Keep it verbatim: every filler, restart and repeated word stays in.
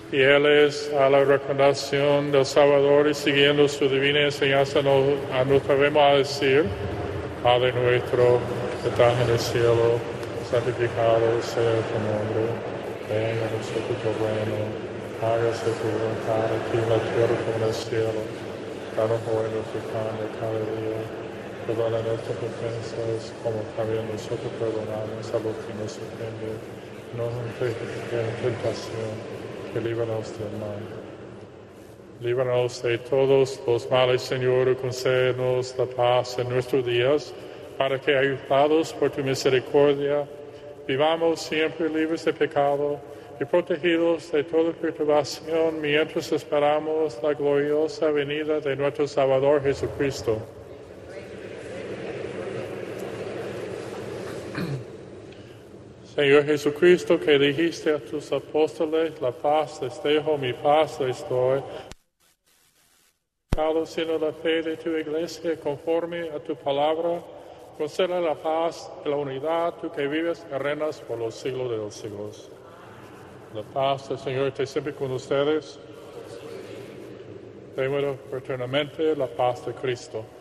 Fieles a la recomendación del Salvador y siguiendo su divina enseñanza, nos, nos atrevemos a decir: Padre nuestro, que estás en el cielo, santificado sea tu nombre. Venga a nosotros tu reino, hágase tu voluntad aquí en la tierra como en el cielo. Danos hoy nuestro pan de cada día. Perdona nuestras ofensas, como también nosotros perdonamos a los que nos ofenden. No nos dejes caer en tentación, que líbranos del mal. Líbranos de todos los males, Señor, y concédenos la paz en nuestros días, para que, ayudados por tu misericordia, vivamos siempre libres de pecado y protegidos de toda perturbación, mientras esperamos la gloriosa venida de nuestro Salvador Jesucristo. Señor Jesucristo, que dijiste a tus apóstoles: la paz les dejo, mi paz les doy, sino la fe de tu iglesia, conforme a tu palabra, concede la paz y la unidad, tú que vives y reinas por los siglos de los siglos. La paz del Señor esté siempre con ustedes. Démosle fraternalmente la paz de Cristo.